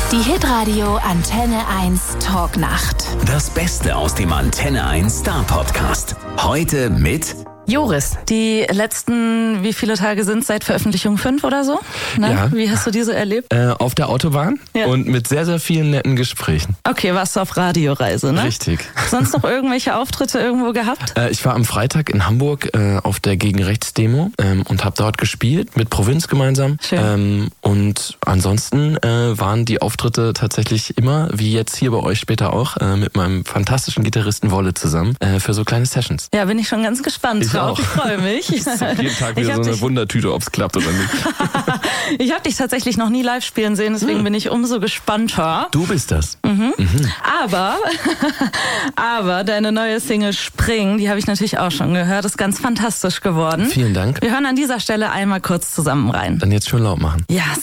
Die Hitradio Antenne 1 Talknacht. Das Beste aus dem Antenne 1 Star Podcast. Heute mit Joris, die letzten, wie viele Tage sind es seit Veröffentlichung? 5 oder so? Ne? Ja. Wie hast du die so erlebt? Auf der Autobahn und mit sehr, sehr vielen netten Gesprächen. Okay, warst du auf Radioreise, ne? Richtig. Sonst noch irgendwelche Auftritte irgendwo gehabt? Ich war am Freitag in Hamburg auf der Gegenrechtsdemo und habe dort gespielt, mit Provinz gemeinsam. Schön. Und ansonsten waren die Auftritte tatsächlich immer, wie jetzt hier bei euch später auch, mit meinem fantastischen Gitarristen Wolle zusammen, für so kleine Sessions. Ja, bin ich schon ganz gespannt drauf. Ich freue mich. Ich habe jeden Tag wieder so eine Wundertüte, ob es klappt oder nicht. Ich habe dich tatsächlich noch nie live spielen sehen, deswegen bin ich umso gespannter. Du bist das. Aber deine neue Single Spring, die habe ich natürlich auch schon gehört, ist ganz fantastisch geworden. Vielen Dank. Wir hören an dieser Stelle einmal kurz zusammen rein. Dann jetzt schön laut machen. Ja,